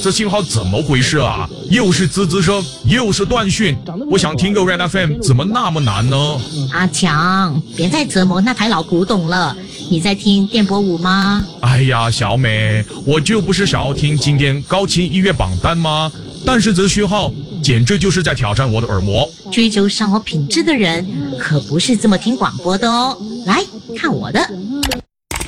这信号怎么回事啊？又是滋滋声，又是断讯。我想听个 Red FM， 怎么那么难呢？ 阿强，别再折磨那台老古董了。你在听电波舞吗？ 哎呀，小美，我就不是想要听今天高清音乐榜单吗？但是这讯号简直就是在挑战我的耳膜。 追求生活品质的人可不是这么听广播的哦。来看我的。